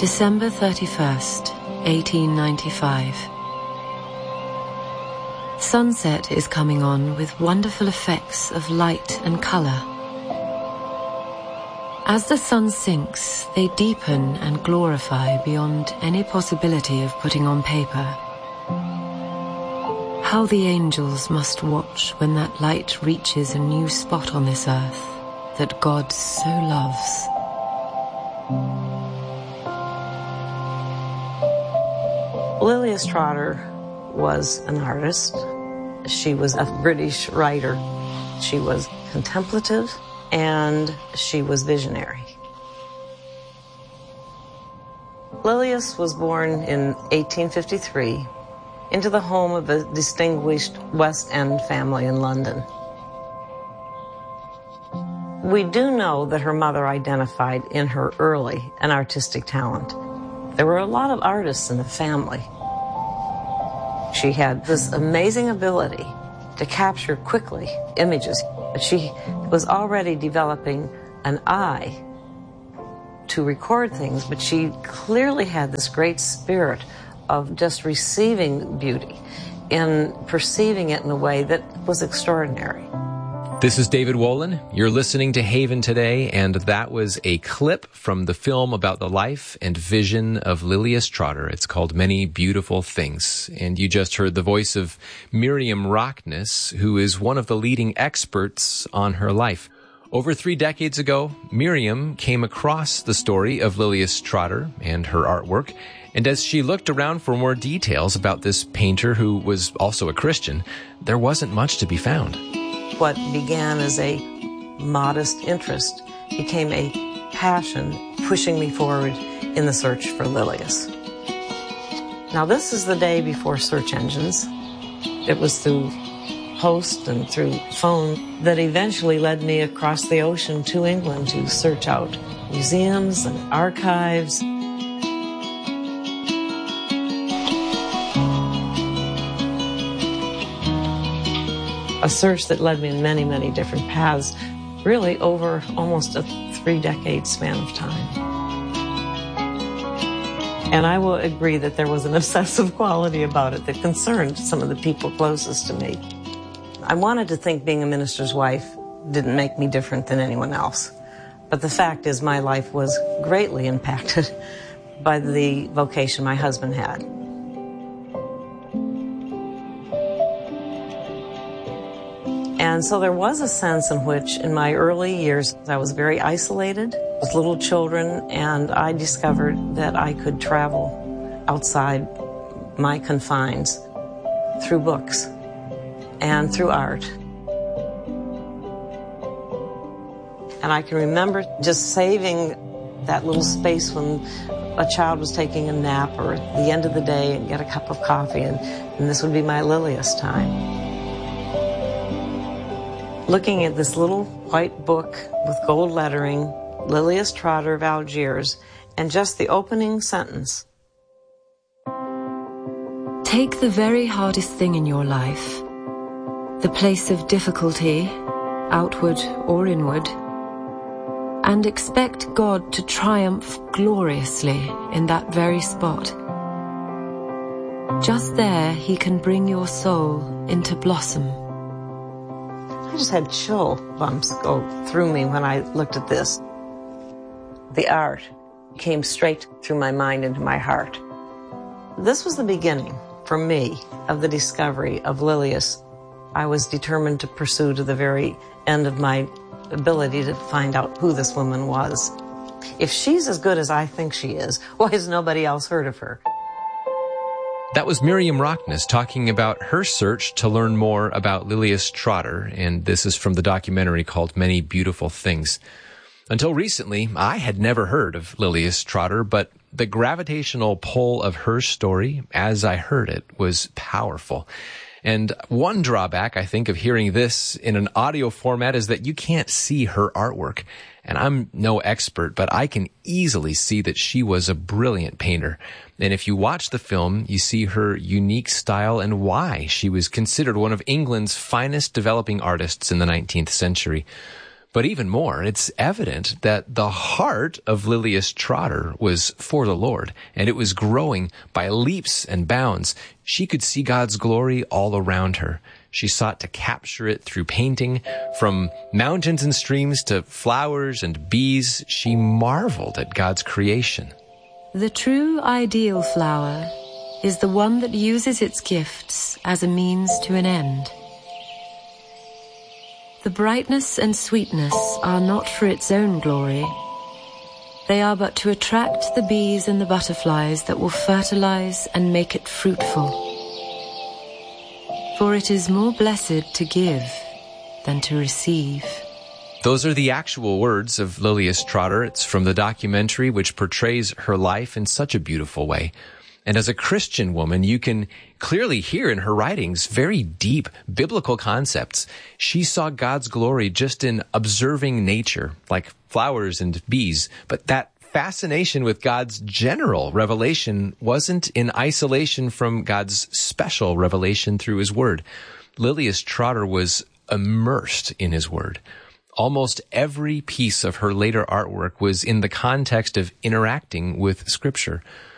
December 31st, 1895. Sunset is coming on with wonderful effects of light and colour. As the sun sinks, they deepen and glorify beyond any possibility of putting on paper. How the angels must watch when that light reaches a new spot on this earth that God so loves. Lilias Trotter was an artist. She was a British writer. She was contemplative and she was visionary. Lilias was born in 1853 into the home of a distinguished West End family in London. We do know that her mother identified in her early an artistic talent. There were a lot of artists in the family. She had this amazing ability to capture quickly images, but she was already developing an eye to record things, but she clearly had this great spirit of just receiving beauty and perceiving it in a way that was extraordinary. This is David Wolin. You're listening to Haven Today, and that was a clip from the film about the life and vision of Lilias Trotter. It's called Many Beautiful Things. And you just heard the voice of Miriam Rockness, who is one of the leading experts on her life. Over 3 decades ago, Miriam came across the story of Lilias Trotter and her artwork, and as she looked around for more details about this painter who was also a Christian, there wasn't much to be found. What began as a modest interest became a passion pushing me forward in the search for Lilias. Now, this is the day before search engines. It was through post and through phone that eventually led me across the ocean to England to search out museums and archives. A search that led me in many, many different paths, really over almost a 3-decade span of time. And I will agree that there was an obsessive quality about it that concerned some of the people closest to me. I wanted to think being a minister's wife didn't make me different than anyone else. But the fact is my life was greatly impacted by the vocation my husband had. And so there was a sense in which, in my early years, I was very isolated with little children, and I discovered that I could travel outside my confines through books and through art. And I can remember just saving that little space when a child was taking a nap or at the end of the day and get a cup of coffee, and this would be my Lilias time. Looking at this little white book with gold lettering, Lilias Trotter of Algiers, and just the opening sentence. Take the very hardest thing in your life, the place of difficulty, outward or inward, and expect God to triumph gloriously in that very spot. Just there, He can bring your soul into blossom. I just had chill bumps go through me when I looked at this. The art came straight through my mind into my heart. This was the beginning, for me, of the discovery of Lilias. I was determined to pursue to the very end of my ability to find out who this woman was. If she's as good as I think she is, why has nobody else heard of her? That was Miriam Rockness talking about her search to learn more about Lilias Trotter, and this is from the documentary called Many Beautiful Things. Until recently, I had never heard of Lilias Trotter, but the gravitational pull of her story, as I heard it, was powerful. And one drawback, I think, of hearing this in an audio format is that you can't see her artwork. And I'm no expert, but I can easily see that she was a brilliant painter. And if you watch the film, you see her unique style and why she was considered one of England's finest developing artists in the 19th century. But even more, it's evident that the heart of Lilias Trotter was for the Lord, and it was growing by leaps and bounds. She could see God's glory all around her. She sought to capture it through painting. From mountains and streams to flowers and bees, she marveled at God's creation. The true ideal flower is the one that uses its gifts as a means to an end. The brightness and sweetness are not for its own glory. They are but to attract the bees and the butterflies that will fertilize and make it fruitful. For it is more blessed to give than to receive. Those are the actual words of Lilias Trotter. It's from the documentary, which portrays her life in such a beautiful way. And as a Christian woman, you can clearly hear in her writings very deep biblical concepts. She saw God's glory just in observing nature, like flowers and bees. But that fascination with God's general revelation wasn't in isolation from God's special revelation through his word. Lilias Trotter was immersed in his word. Almost every piece of her later artwork was in the context of interacting with Scripture.